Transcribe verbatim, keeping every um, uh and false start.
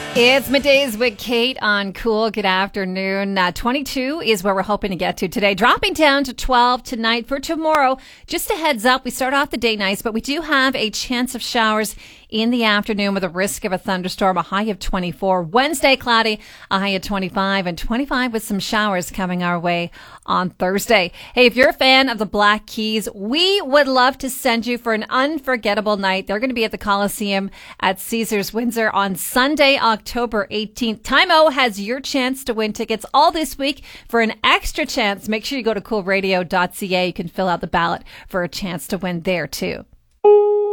It's Middays with Kate on Cool. Good afternoon. Uh, twenty-two is where we're hoping to get to today. Dropping down to twelve tonight. For tomorrow, just a heads up, we start off the day nice, but we do have a chance of showers in the afternoon with a risk of a thunderstorm, a high of twenty-four. Wednesday, cloudy, a high of twenty-five, and twenty-five with some showers coming our way on Thursday. Hey, if you're a fan of the Black Keys, we would love to send you for an unforgettable night. They're going to be at the Coliseum at Caesars Windsor on Sunday, October eighteenth. Time-O has your chance to win tickets all this week. For an extra chance, make sure you go to cool radio dot c a. You can fill out the ballot for a chance to win there, too.